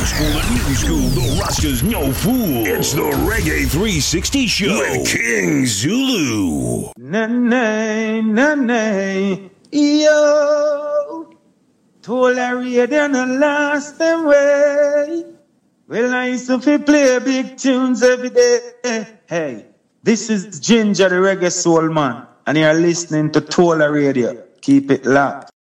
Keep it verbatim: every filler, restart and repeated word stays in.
school and new school, the Rastas no fool. It's the Reggae three sixty Show with King Zulu. Na-na, na-na, yo. Tolerate and the last them way. Well, I used to play big tunes every day. Hey, this is Ginger, the reggae soul man, and you're listening to Tola Radio. Keep it locked.